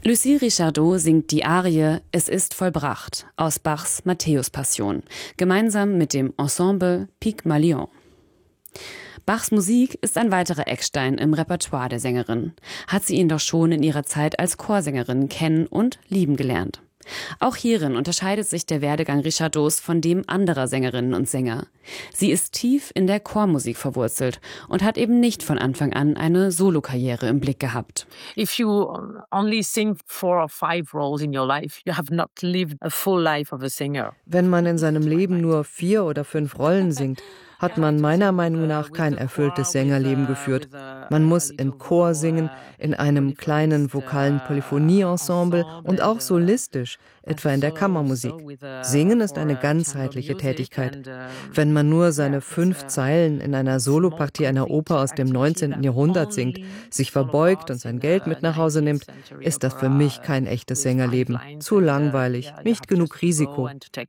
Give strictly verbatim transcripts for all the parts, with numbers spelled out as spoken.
Lucie Richardot singt die Arie »Es ist vollbracht« aus Bachs Matthäus-Passion, gemeinsam mit dem Ensemble Pygmalion. Bachs Musik ist ein weiterer Eckstein im Repertoire der Sängerin. Hat sie ihn doch schon in ihrer Zeit als Chorsängerin kennen und lieben gelernt. Auch hierin unterscheidet sich der Werdegang Richardots von dem anderer Sängerinnen und Sänger. Sie ist tief in der Chormusik verwurzelt und hat eben nicht von Anfang an eine Solokarriere im Blick gehabt. If you only sing four or five roles in your life, you have not lived a full life of a singer. Wenn man in seinem Leben nur vier oder fünf Rollen singt, hat man meiner Meinung nach kein erfülltes Sängerleben geführt. Man muss im Chor singen, in einem kleinen vokalen Polyphonie-Ensemble und auch solistisch, etwa in der Kammermusik. Singen ist eine ganzheitliche Tätigkeit. Wenn man nur seine fünf Zeilen in einer Solopartie einer Oper aus dem neunzehnten Jahrhundert singt, sich verbeugt und sein Geld mit nach Hause nimmt, ist das für mich kein echtes Sängerleben. Zu langweilig, nicht genug Risiko.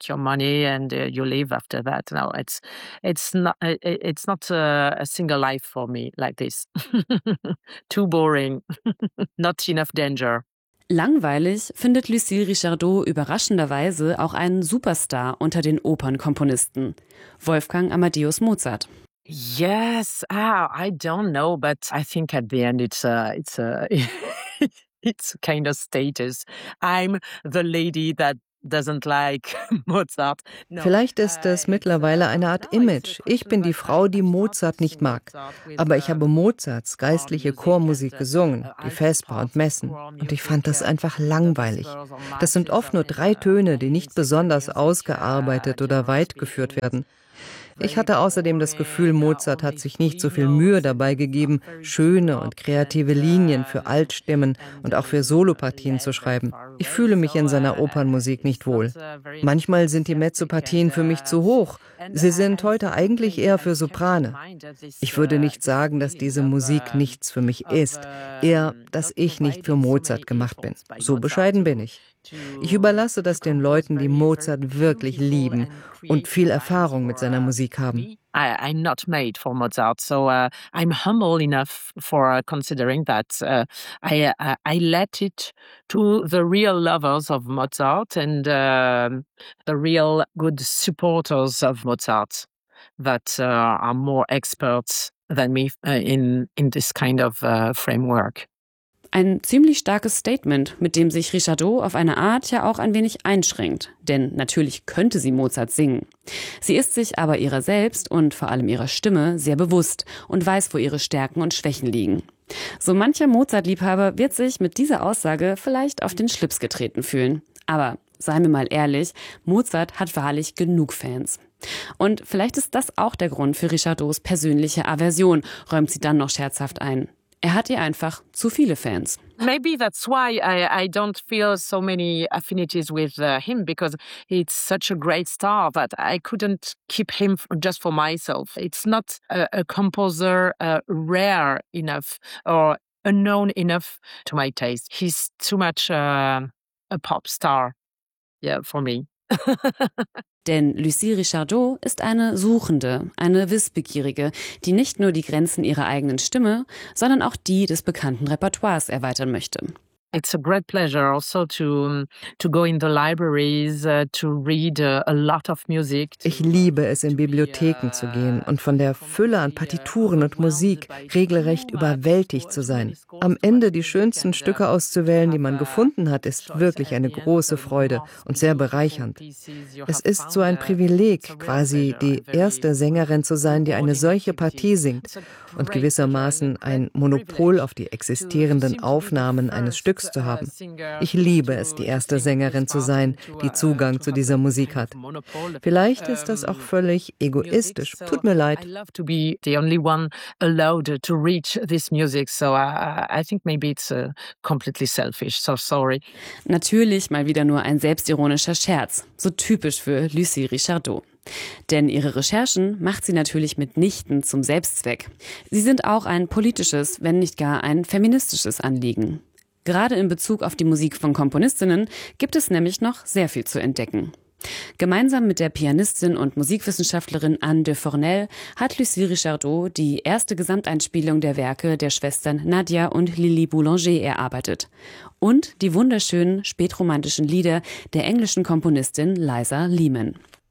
Not, it's not a, a single life for me like this. Too boring. Not enough danger. Langweilig findet Lucie Richardot überraschenderweise auch einen Superstar unter den Opernkomponisten, Wolfgang Amadeus Mozart. Yes, ah, I don't know, but I think at the end it's a, it's a, it's a kind of status. I'm the lady that doesn't like Mozart. No. Vielleicht ist es mittlerweile eine Art Image. Ich bin die Frau, die Mozart nicht mag. Aber ich habe Mozarts geistliche Chormusik gesungen, die Vesper und Messen. Und ich fand das einfach langweilig. Das sind oft nur drei Töne, die nicht besonders ausgearbeitet oder weit geführt werden. Ich hatte außerdem das Gefühl, Mozart hat sich nicht so viel Mühe dabei gegeben, schöne und kreative Linien für Altstimmen und auch für Solopartien zu schreiben. Ich fühle mich in seiner Opernmusik nicht wohl. Manchmal sind die Mezzopartien für mich zu hoch. Sie sind heute eigentlich eher für Soprane. Ich würde nicht sagen, dass diese Musik nichts für mich ist, eher, dass ich nicht für Mozart gemacht bin. So bescheiden bin ich. Ich überlasse das den Leuten, die Mozart wirklich lieben und viel Erfahrung mit seiner Musik haben. I, I'm not made for Mozart, so uh, I'm humble enough for uh, considering that. Uh, I, uh, I let it to the real lovers of Mozart and uh, the real good supporters of Mozart that uh, are more experts than me uh, in, in this kind of uh, framework. Ein ziemlich starkes Statement, mit dem sich Richardot auf eine Art ja auch ein wenig einschränkt. Denn natürlich könnte sie Mozart singen. Sie ist sich aber ihrer selbst und vor allem ihrer Stimme sehr bewusst und weiß, wo ihre Stärken und Schwächen liegen. So mancher Mozart-Liebhaber wird sich mit dieser Aussage vielleicht auf den Schlips getreten fühlen. Aber seien wir mal ehrlich, Mozart hat wahrlich genug Fans. Und vielleicht ist das auch der Grund für Richardots persönliche Aversion, räumt sie dann noch scherzhaft ein. Er hat ihr einfach zu viele Fans. Maybe that's why I, I don't feel so many affinities with uh, him, because he's such a great star that I couldn't keep him f- just for myself. It's not a, a composer uh, rare enough or unknown enough to my taste. He's too much uh, a pop star, yeah, for me. Denn Lucie Richardot ist eine Suchende, eine Wissbegierige, die nicht nur die Grenzen ihrer eigenen Stimme, sondern auch die des bekannten Repertoires erweitern möchte. It's a great pleasure also to to go in the libraries, uh, to read uh, a lot of music. Ich liebe es, in Bibliotheken zu gehen und von der Fülle an Partituren und Musik regelrecht überwältigt zu sein. Am Ende die schönsten Stücke auszuwählen, die man gefunden hat, ist wirklich eine große Freude und sehr bereichernd. Es ist so ein Privileg, quasi die erste Sängerin zu sein, die eine solche Partie singt und gewissermaßen ein Monopol auf die existierenden Aufnahmen eines Stücks zu haben. Ich liebe es, die erste Sängerin zu sein, die Zugang zu dieser Musik hat. Vielleicht ist das auch völlig egoistisch. Tut mir leid. I love to be the only one allowed to reach this music, so I, I think maybe it's uh, completely selfish. So sorry. Natürlich mal wieder nur ein selbstironischer Scherz, so typisch für Lucie Richardot. Denn ihre Recherchen macht sie natürlich mitnichten zum Selbstzweck. Sie sind auch ein politisches, wenn nicht gar ein feministisches Anliegen. Gerade in Bezug auf die Musik von Komponistinnen gibt es nämlich noch sehr viel zu entdecken. Gemeinsam mit der Pianistin und Musikwissenschaftlerin Anne de Fornel hat Lucie Richardot die erste Gesamteinspielung der Werke der Schwestern Nadia und Lili Boulanger erarbeitet. Und die wunderschönen spätromantischen Lieder der englischen Komponistin Liza Lehman.